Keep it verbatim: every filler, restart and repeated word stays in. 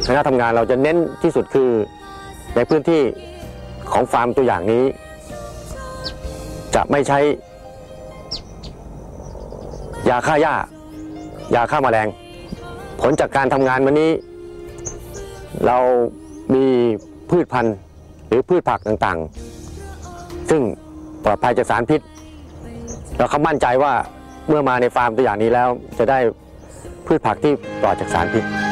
คณะทำงานเราจะเน้นที่สุดคือในพื้นที่ของฟาร์มตัวอย่างนี้จะไม่ใช้ยาฆ่าหญ้ายาฆ่าแมลงผลจากการทำงานวันนี้เรามีพืชพันธุ์หรือพืชผักต่างๆซึ่งปลอดภัยจากสารพิษเราเขามั่นใจว่าเมื่อมาในฟาร์มตัวอย่างนี้แล้วจะได้พืชผักที่ปลอดจากสารพิษ